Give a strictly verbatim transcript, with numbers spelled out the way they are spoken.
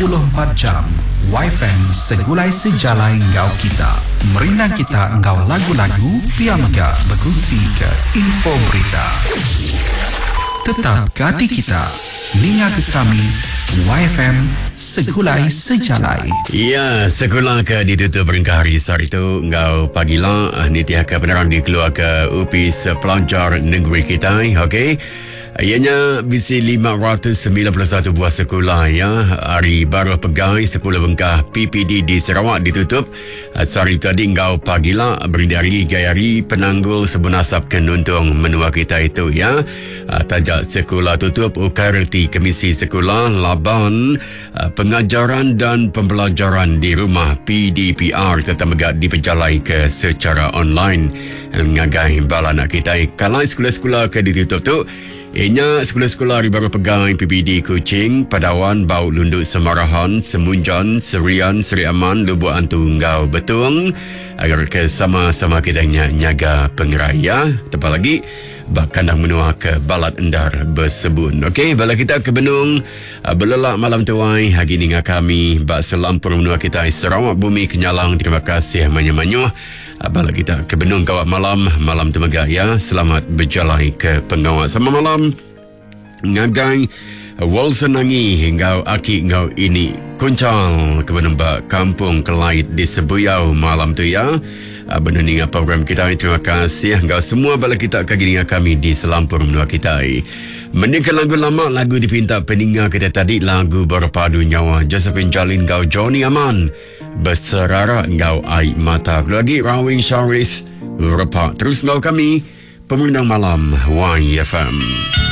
puluh empat jam Y F M segulai sejalai ngau kita. Merina kita ngau lagu-lagu, pia mega berkongsi ke info berita. Tetap ke hati kita, ninga ke kami Y F M segulai sejalai. Ya, sekolah ke ditutup beringkah hari sehari itu ngau pagilah ni tiada kebenaran dikeluar ke U P I S pelajar negeri kita, okey. Ianya bisi lima ratus sembilan puluh satu buah sekolah ya. Hari baru pegawai sekolah bengkah P P D di Sarawak ditutup. Sehari tadi ngau pagilah berdari gayari penanggul sebunasap kenuntung menua kita itu ya. Tajak sekolah tutup ukarti Komisi Sekolah Laban pengajaran dan pembelajaran di rumah P D P R tetap megak diperjalai ke secara online. Ngagai bala nak kita kalau sekolah-sekolah ke ditutup tu ianya sekolah-sekolah di baru pegawai P P D Kuching, Padawan, Bau Lunduk Semarahan, Semunjan, Serian, Seri Aman, Lubuk Antu Ngau Betung agar ke sama-sama kita nyaga pengeraya. Tepat lagi bakandang menua ke Balat Endar bersebun. Okey, bala kita ke Benung belelak malam tuai hari ni dengan kami bak selampur menua kita Sarawak Bumi Kenyalang. Terima kasih manyu-manyu. Bala kita ke Benung kawat malam malam temegak ya. Selamat berjalan ke pengawat sama malam ngagai wal senangi hingga aki ngau ini kuncal ke Benembak Kampung Kelait di Sebuyau malam tu ya. Benar dengan program kita. Terima kasih engkau semua bala kita kagi dengan kami di selampur menua kita. Meningkat lagu lama, lagu dipinta peninggal kita tadi, lagu berpadu nyawa Josephine Jalin ngau Johnny Aman berserara ngau air mata. Lagi Rawing Syaris repak terus ngau kami pemenang malam Y F M.